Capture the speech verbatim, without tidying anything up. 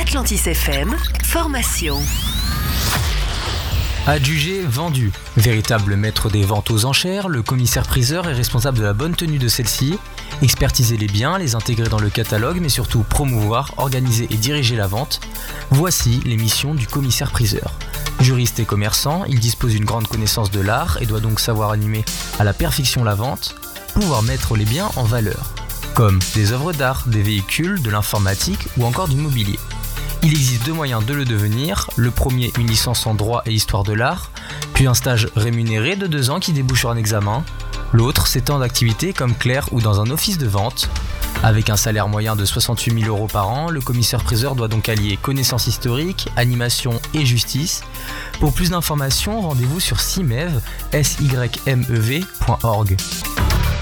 Atlantis F M, formation. Adjugé vendu. Véritable maître des ventes aux enchères, le commissaire-priseur est responsable de la bonne tenue de celle-ci, expertiser les biens, les intégrer dans le catalogue, mais surtout promouvoir, organiser et diriger la vente. Voici les missions du commissaire-priseur. Juriste et commerçant, il dispose d'une grande connaissance de l'art et doit donc savoir animer à la perfection la vente, pouvoir mettre les biens en valeur, comme des œuvres d'art, des véhicules, de l'informatique ou encore du mobilier. Il existe deux moyens de le devenir, le premier une licence en droit et histoire de l'art, puis un stage rémunéré de deux ans qui débouche sur un examen, l'autre c'est temps d'activité comme clerc ou dans un office de vente. Avec un salaire moyen de soixante-huit mille euros par an, le commissaire-priseur doit donc allier connaissances historiques, animation et justice. Pour plus d'informations, rendez-vous sur simev point org.